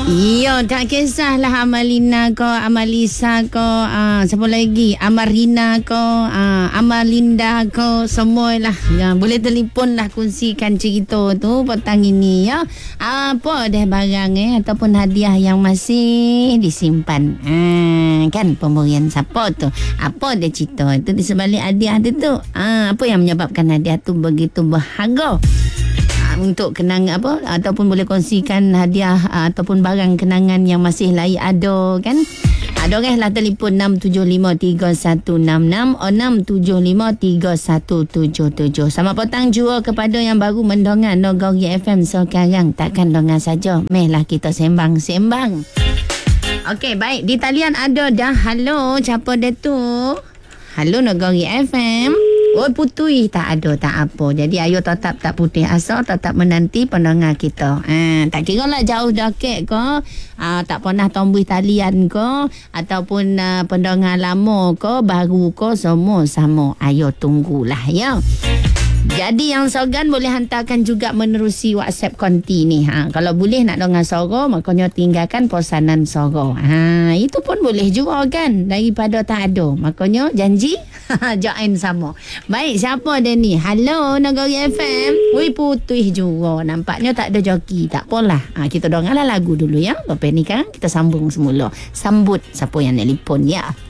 Iya, tak kisahlah Amalina ko, Amalisa ko, siapa lagi? Amarina ko, Amalinda ko, semualah. Ya, boleh telefon lah kongsikan cerita tu petang ini ya. Apa dah barang ataupun hadiah yang masih disimpan. Kan pemberian siapa tu? Apa dia cerita tu di sebalik hadiah tu? Apa yang menyebabkan hadiah tu begitu berharga? Untuk kenangan apa ataupun boleh kongsikan hadiah ataupun barang kenangan yang masih layak ada kan. Ada orang lah telefon 6753166 6753177. Selamat petang jua kepada yang baru mendengar Nagori FM sekarang. Takkan dengar saja, mehlah kita sembang-sembang. Okey, baik, di talian ada dah. Halo, siapa dia tu? Halo Nagori FM. Oh, putih tak ada, tak apa. Jadi ayo tetap tak putih asa, tetap menanti pendengar kita. Tak kira lah jauh dekat ke, tak pernah tombuh talian ke, ataupun pendengar lama ke, baru ke, semua sama. Ayo tunggulah ya. Jadi yang sogan boleh hantarkan juga menerusi WhatsApp konti ni. Kalau boleh nak dengar suara, makanya tinggalkan pesanan suara. Itu pun boleh juga kan, daripada tak ada. Makanya janji join sama. Baik, siapa dia ni? Halo Nagori FM. Wih, putih juga. Nampaknya tak ada joki. Tak apalah. Kita dengarlah lagu dulu ya. Lepas ni kan kita sambung semula. Sambut siapa yang telefon ya.